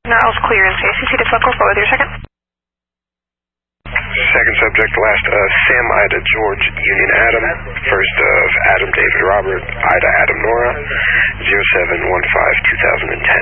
Niles clear in CACC to Focal. What was your second? Second subject, last Sam Ida George Union Adam. First of Adam David Robert Ida Adam Nora. 0715-2010.